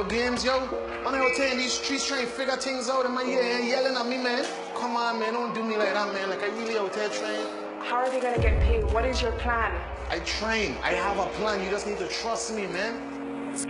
video games, yo. Man, out here in these streets trying to figure things out, and man, yeah, yelling at me, man. Come on, man, don't do me like that, man. Like, I really out here trying. How are they gonna get paid? What is your plan? I train. I have a plan. You just need to trust me, man.